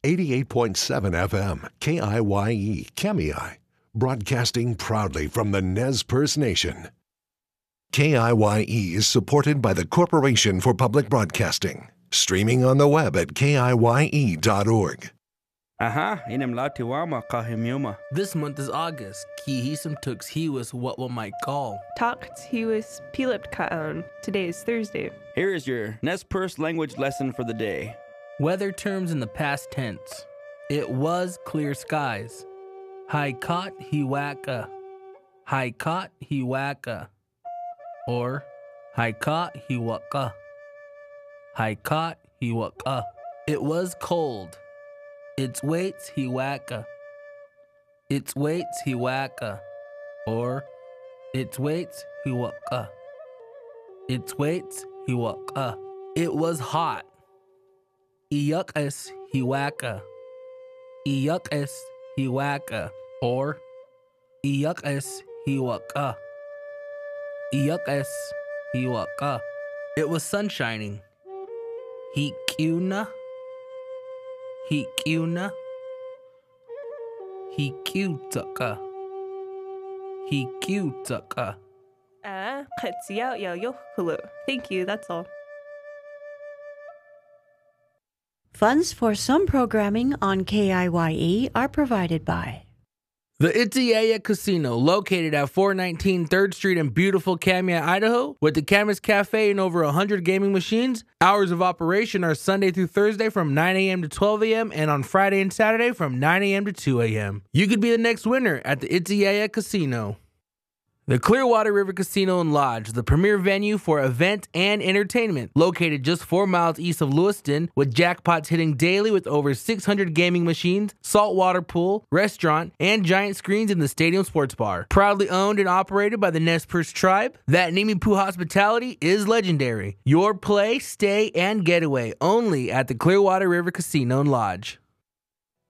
88.7 FM, KIYE, Kemei, broadcasting proudly from the Nez Perce Nation. KIYE is supported by the Corporation for Public Broadcasting, streaming on the web at KIYE.org. This month is August. Kihisum tux hiwas what one might call. Talked hiwas pilipt kaon. Today is Thursday. Here is your Nez Perce language lesson for the day. Weather terms in the past tense. It was clear skies. Haikat hiwaka. Haikat hiwaka. Or Haikat hiwaka. Haikat hiwaka. It was cold. Its weights hiwaka. Its weights hiwaka. Or its weights hiwaka. Its weights hiwaka. It was hot. Iyukas hiwaka. Iyukas hiwaka. Or Iyukas hiwaka. Iyukas hiwaka. It was sun shining. Hikyuna. Hikyuna. Hikyutaka. Hikyutaka. Thank you, that's all. Funds for some programming on KIYE are provided by The Itziaya Casino, located at 419 3rd Street in beautiful Kamiah, Idaho, with the Camas Cafe and over 100 gaming machines. Hours of operation are Sunday through Thursday from 9 a.m. to 12 a.m. and on Friday and Saturday from 9 a.m. to 2 a.m. You could be the next winner at the Itziaya Casino. The Clearwater River Casino and Lodge, the premier venue for event and entertainment, located just 4 miles east of Lewiston, with jackpots hitting daily with over 600 gaming machines, saltwater pool, restaurant, and giant screens in the stadium sports bar. Proudly owned and operated by the Nez Perce tribe, that Nimipu hospitality is legendary. Your play, stay, and getaway only at the Clearwater River Casino and Lodge.